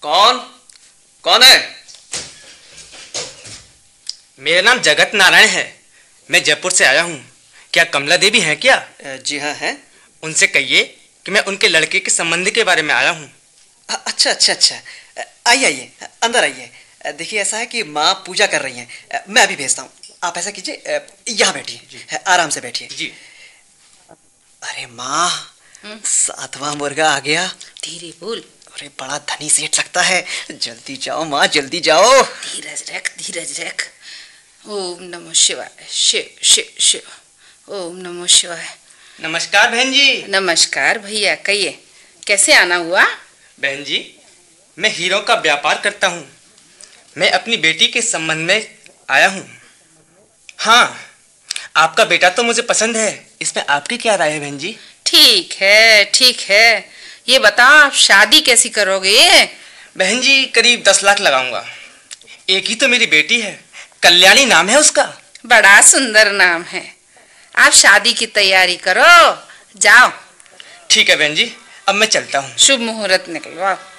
कौन कौन है? मेरा नाम जगत नारायण है। मैं जयपुर से आया हूँ। क्या कमला देवी हैं क्या? जी हाँ है। उनसे कहिए कि मैं उनके लड़के के संबंध के बारे में आया हूँ। अच्छा अच्छा अच्छा, आइए आइए, अंदर आइए। देखिए ऐसा है कि माँ पूजा कर रही हैं, मैं अभी भेजता हूँ। आप ऐसा कीजिए, यहाँ बैठिए, आराम से बैठिए जी। अरे माँ, 7वां मुर्गा आ गया। धीरे बोल। अरे बड़ा धनी सेठ लगता है। जल्दी जाओ माँ, जल्दी जाओ। धीरज रख, धीरज रख। ओम नमः शिवाय। शिव शिव शिव। ओम नमः शिवाय। नमस्कार बहन जी। नमस्कार भैया, कहिए कैसे आना हुआ? बहन जी, मैं हीरों का व्यापार करता हूँ। मैं अपनी बेटी के संबंध में आया हूँ। हाँ, आपका बेटा तो मुझे पसंद है। इसमें आपकी क्या राय है बहन जी? ठीक है ठीक है, ये बताओ आप शादी कैसी करोगे? बहन जी, करीब 10 लाख लगाऊंगा। एक ही तो मेरी बेटी है, कल्याणी नाम है उसका। बड़ा सुंदर नाम है। आप शादी की तैयारी करो, जाओ। ठीक है बहन जी, अब मैं चलता हूँ। शुभ मुहूर्त निकलवाओ।